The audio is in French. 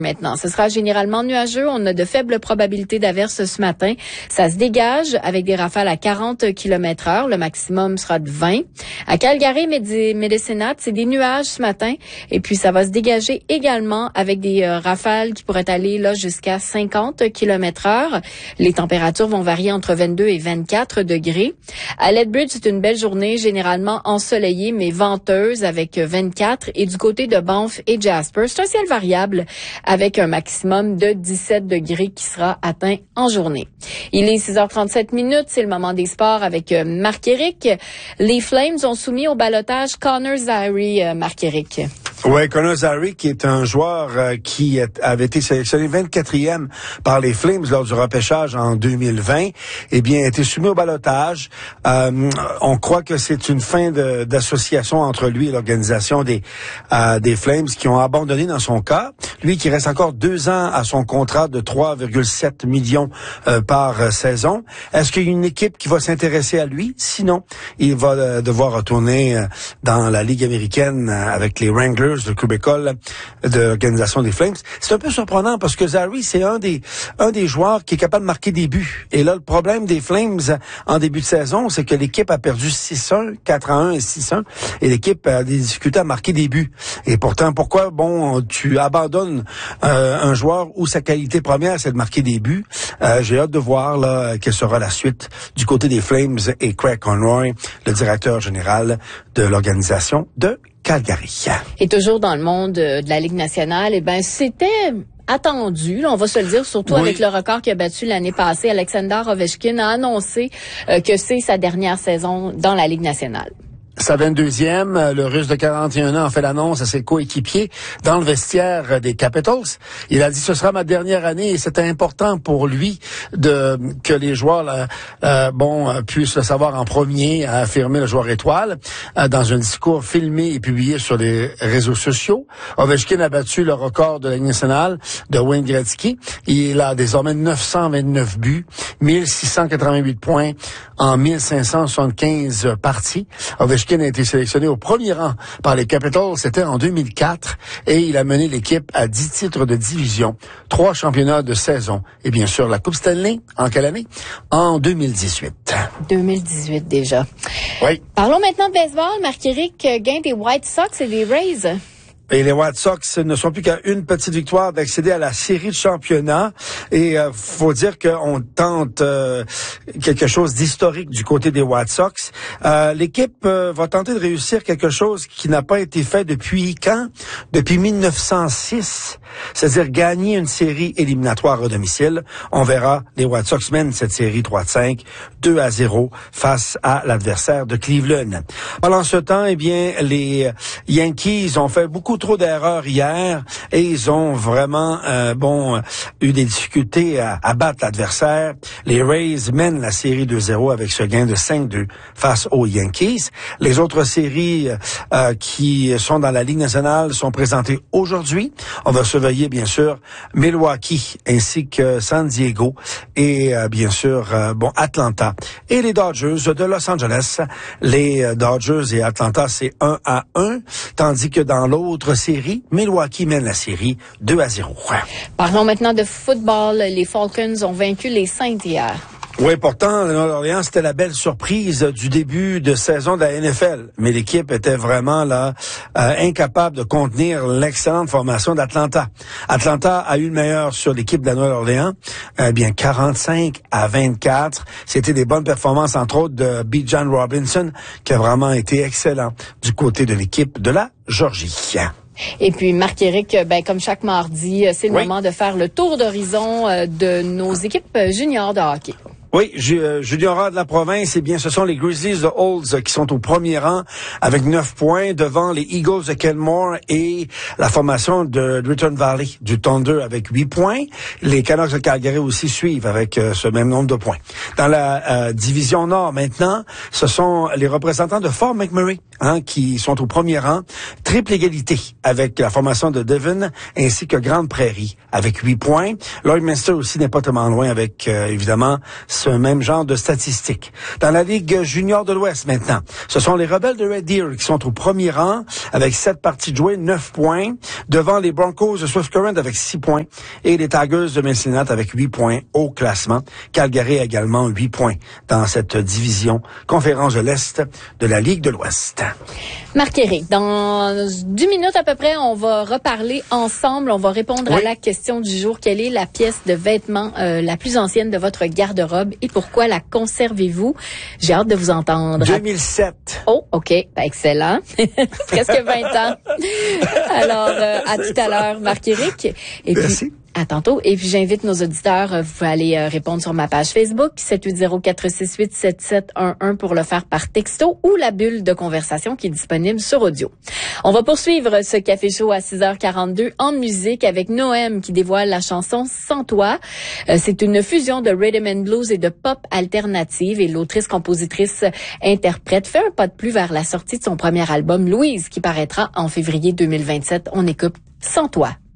Maintenant, ce sera généralement nuageux. On a de faibles probabilités d'averses ce matin. Ça se dégage avec des rafales à 40 km/h. Le maximum sera de 20. À Calgary, Medicine Hat, c'est des nuages ce matin. Et puis, ça va se dégager également avec des rafales qui pourraient aller là jusqu'à 50 km/h. Les températures vont varier entre 22 et 24 degrés. À Lethbridge, c'est une belle journée, généralement ensoleillée, mais venteuse avec 24. Et du côté de Banff et Jasper, c'est un ciel variable avec un maximum de 17 degrés qui sera atteint en journée. Il est 6h37 minutes, c'est le moment des sports avec Marc-Éric. Les Flames ont soumis au ballottage Connor Zary, Marc-Éric. Ouais, Connor Zary, qui est un joueur qui avait été sélectionné 24e par les Flames lors du repêchage en 2020, eh bien, a été soumis au ballottage. On croit que c'est une fin d'association entre lui et l'organisation des Flames qui ont abandonné dans son cas. Lui qui reste encore 2 ans à son contrat de 3,7 millions par saison. Est-ce qu'il y a une équipe qui va s'intéresser à lui? Sinon, il va devoir retourner dans la Ligue américaine avec les Wranglers de Québécois de l'organisation des Flames. C'est un peu surprenant parce que Zary, c'est un des joueurs qui est capable de marquer des buts. Et là, le problème des Flames en début de saison, c'est que l'équipe a perdu 6-1, 4-1 et 6-1. Et l'équipe a des difficultés à marquer des buts. Et pourtant, pourquoi, tu abandonnes un joueur où sa qualité première, c'est de marquer des buts? J'ai hâte de voir là quelle sera la suite du côté des Flames et Craig Conroy, le directeur général de l'organisation de Calgary. Et toujours dans le monde de la Ligue nationale, c'était attendu, là, on va se le dire, surtout avec le record qu'il a battu l'année passée. Alexander Ovechkin a annoncé que c'est sa dernière saison dans la Ligue nationale. Sa 22e, le Russe de 41 ans a fait l'annonce à ses coéquipiers dans le vestiaire des Capitals. Il a dit ce sera ma dernière année et c'était important pour lui que les joueurs puissent le savoir en premier, a affirmé le joueur étoile dans un discours filmé et publié sur les réseaux sociaux. Ovechkin a battu le record de la Ligue nationale de Wayne Gretzky. Il a désormais 929 buts, 1688 points en 1575 parties. Ovechkin a été sélectionné au premier rang par les Capitals, c'était en 2004, et il a mené l'équipe à 10 titres de division, 3 championnats de saison, et bien sûr la Coupe Stanley, en quelle année? En 2018. 2018 déjà. Oui. Parlons maintenant de baseball. Marc-Éric, gain des White Sox et des Rays. Et les White Sox ne sont plus qu'à une petite victoire d'accéder à la série de championnat. Et faut dire qu'on tente quelque chose d'historique du côté des White Sox. L'équipe va tenter de réussir quelque chose qui n'a pas été fait depuis quand? Depuis 1906. C'est-à-dire gagner une série éliminatoire à domicile. On verra, les White Sox mènent cette série 3-5, 2-0 face à l'adversaire de Cleveland. Pendant ce temps, les Yankees ont fait beaucoup trop d'erreurs hier et ils ont vraiment eu des difficultés à battre l'adversaire. Les Rays mènent la série 2-0 avec ce gain de 5-2 face aux Yankees. Les autres séries qui sont dans la Ligue nationale sont présentées aujourd'hui. On va surveiller bien sûr Milwaukee ainsi que San Diego et bien sûr Atlanta et les Dodgers de Los Angeles. Les Dodgers et Atlanta, c'est 1-1, tandis que dans l'autre série, Milwaukee mène la série 2-0. Parlons maintenant de football. Les Falcons ont vaincu les Saints hier. Oui, pourtant, le Nord-Orléans, c'était la belle surprise du début de saison de la NFL. Mais l'équipe était vraiment incapable de contenir l'excellente formation d'Atlanta. Atlanta a eu le meilleur sur l'équipe de la Nouvelle-Orléans. 45-24. C'était des bonnes performances, entre autres, de Bijan Robinson, qui a vraiment été excellent du côté de l'équipe de la Georgie. Et puis, Marc-Éric, comme chaque mardi, c'est le moment de faire le tour d'horizon de nos équipes juniors de hockey. Oui, junior de la province, ce sont les Grizzlies de Olds qui sont au premier rang avec 9 points devant les Eagles de Kenmore et la formation de Riton Valley du Thunder avec 8 points. Les Canucks de Calgary aussi suivent avec ce même nombre de points. Dans la division Nord maintenant, ce sont les représentants de Fort McMurray qui sont au premier rang. Triple égalité avec la formation de Devon ainsi que Grande Prairie avec 8 points. Lloydminster aussi n'est pas tellement loin avec, évidemment, ce même genre de statistiques. Dans la Ligue junior de l'Ouest maintenant, ce sont les Rebelles de Red Deer qui sont au premier rang avec 7 parties de jouées, 9 points. Devant les Broncos de Swift Current avec 6 points et les Tigers de Massillon avec 8 points au classement. Calgary a également 8 points dans cette division conférence de l'Est de la Ligue de l'Ouest. Marc-Éric, dans 10 minutes à peu près, on va reparler ensemble. On va répondre à la question du jour. Quelle est la pièce de vêtements la plus ancienne de votre garde-robe et pourquoi la conservez-vous? J'ai hâte de vous entendre. 2007. Oh, OK. Ben, excellent. Presque 20 ans. Alors, à tout à l'heure, Marc-Éric. Et merci. Puis, à tantôt. Et puis, j'invite nos auditeurs, vous pouvez aller répondre sur ma page Facebook, 780-468-7711 pour le faire par texto ou la bulle de conversation qui est disponible sur audio. On va poursuivre ce Café Chaud à 6h42 en musique avec Noem qui dévoile la chanson Sans toi. C'est une fusion de rhythm and blues et de pop alternative et l'autrice, compositrice, interprète fait un pas de plus vers la sortie de son premier album Louise qui paraîtra en février 2027. On écoute Sans toi.